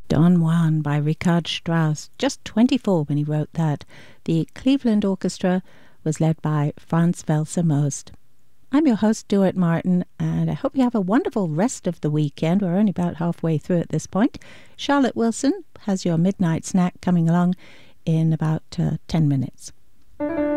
Don Juan by Richard Strauss, just 24 when he wrote that. The Cleveland Orchestra was led by Franz Welser Most. I'm your host, Stuart Martin, and I hope you have a wonderful rest of the weekend. We're only about halfway through at this point. Charlotte Wilson has your midnight snack coming along in about 10 minutes.